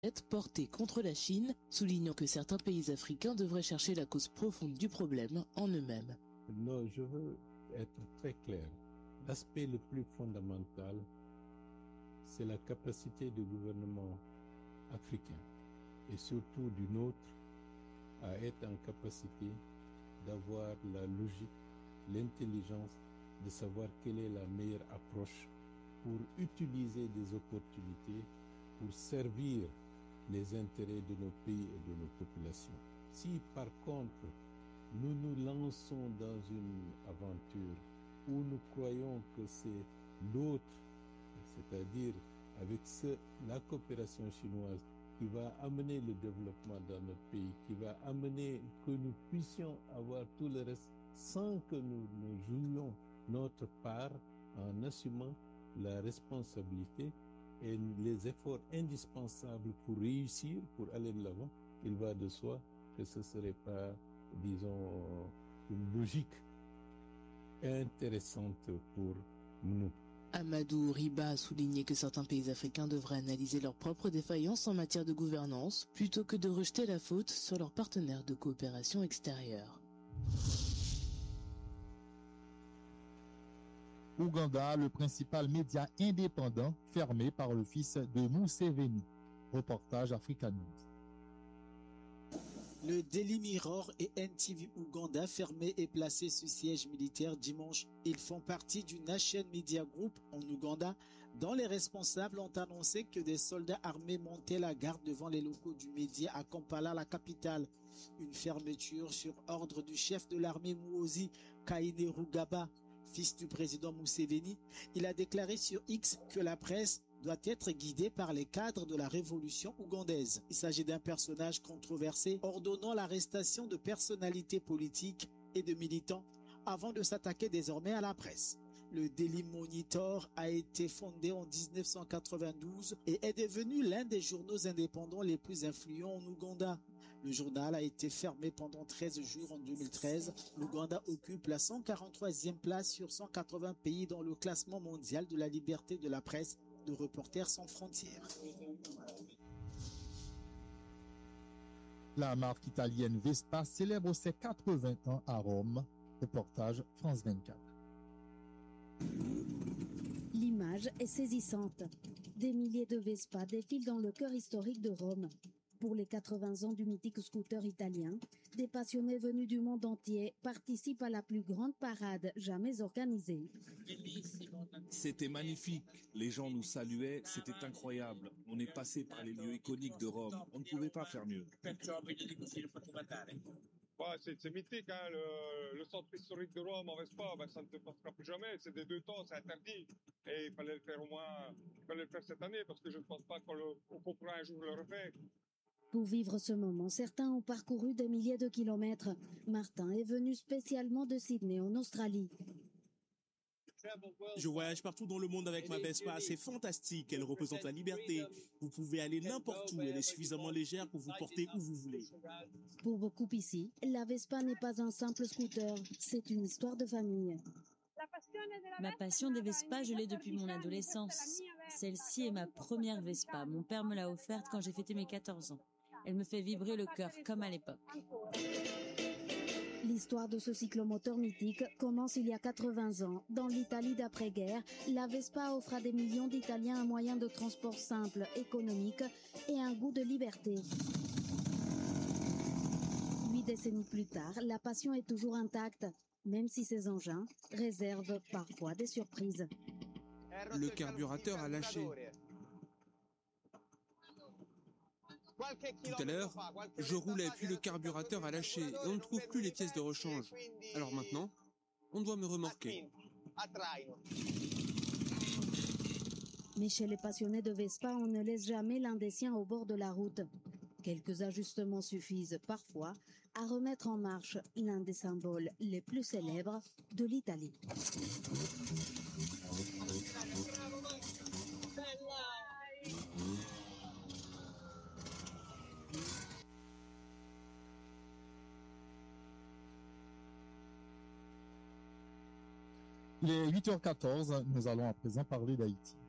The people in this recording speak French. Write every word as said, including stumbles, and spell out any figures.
portée contre la Chine, soulignant que certains pays africains devraient chercher la cause profonde du problème en eux-mêmes. Non, je veux être très clair. L'aspect le plus fondamental, c'est la capacité du gouvernement africain, et surtout du nôtre, à être en capacité d'avoir la logique, l'intelligence de savoir quelle est la meilleure approche pour utiliser des opportunités, pour servir les intérêts de nos pays et de nos populations. Si par contre, nous nous lançons dans une aventure où nous croyons que c'est l'autre, c'est-à-dire avec ce, la coopération chinoise qui va amener le développement dans notre pays, qui va amener que nous puissions avoir tout le reste sans que nous ne jouions notre part en assumant la responsabilité et les efforts indispensables pour réussir, pour aller de l'avant, il va de soi que ce ne serait pas, disons, une logique intéressante pour nous. Amadou Riba a souligné que certains pays africains devraient analyser leurs propres défaillances en matière de gouvernance plutôt que de rejeter la faute sur leurs partenaires de coopération extérieure. Ouganda, le principal média indépendant fermé par le fils de Museveni. Reportage Africa News. Le Daily Mirror et N T V Ouganda fermés et placés sous siège militaire dimanche. Ils font partie du Nation Media Group en Ouganda, dont les responsables ont annoncé que des soldats armés montaient la garde devant les locaux du média à Kampala, la capitale. Une fermeture sur ordre du chef de l'armée Muhoozi Kainerugaba, fils du président Museveni. Il a déclaré sur X que la presse doit être guidée par les cadres de la révolution ougandaise. Il s'agit d'un personnage controversé ordonnant l'arrestation de personnalités politiques et de militants avant de s'attaquer désormais à la presse. Le Daily Monitor a été fondé en mille neuf cent quatre-vingt-douze et est devenu l'un des journaux indépendants les plus influents en Ouganda. Le journal a été fermé pendant treize jours en deux mille treize. L'Ouganda occupe la cent quarante-troisième place sur cent quatre-vingts pays dans le classement mondial de la liberté de la presse de Reporters sans frontières. La marque italienne Vespa célèbre ses quatre-vingts ans à Rome. Reportage France vingt-quatre. L'image est saisissante. Des milliers de Vespa défilent dans le cœur historique de Rome. Pour les quatre-vingts ans du mythique scooter italien, des passionnés venus du monde entier participent à la plus grande parade jamais organisée. C'était magnifique. Les gens nous saluaient, c'était incroyable. On est passé par les lieux iconiques de Rome. On ne pouvait pas faire mieux. Ouais, c'est mythique, hein, le, le centre historique de Rome en Vespa, ben, ça ne se passera plus jamais. C'est des deux temps, c'est interdit. Et il fallait le faire au moins, il fallait le faire cette année parce que je ne pense pas qu'on pourra un jour le refaire. Pour vivre ce moment, certains ont parcouru des milliers de kilomètres. Martin est venu spécialement de Sydney, en Australie. Je voyage partout dans le monde avec ma Vespa, c'est fantastique, elle représente la liberté. Vous pouvez aller n'importe où, elle est suffisamment légère pour vous porter où vous voulez. Pour beaucoup ici, la Vespa n'est pas un simple scooter, c'est une histoire de famille. Ma passion des Vespa, je l'ai depuis mon adolescence. Celle-ci est ma première Vespa, mon père me l'a offerte quand j'ai fêté mes quatorze ans. Elle me fait vibrer le cœur comme à l'époque. L'histoire de ce cyclomoteur mythique commence il y a quatre-vingts ans. Dans l'Italie d'après-guerre, la Vespa offre à des millions d'Italiens un moyen de transport simple, économique et un goût de liberté. Huit décennies plus tard, la passion est toujours intacte, même si ces engins réservent parfois des surprises. Le carburateur a lâché. Tout à l'heure, je roulais puis le carburateur a lâché et on ne trouve plus les pièces de rechange. Alors maintenant, on doit me remorquer. Mais chez les passionnés de Vespa, on ne laisse jamais l'un des siens au bord de la route. Quelques ajustements suffisent parfois à remettre en marche l'un des symboles les plus célèbres de l'Italie. Il est huit heures quatorze, nous allons à présent parler d'Haïti.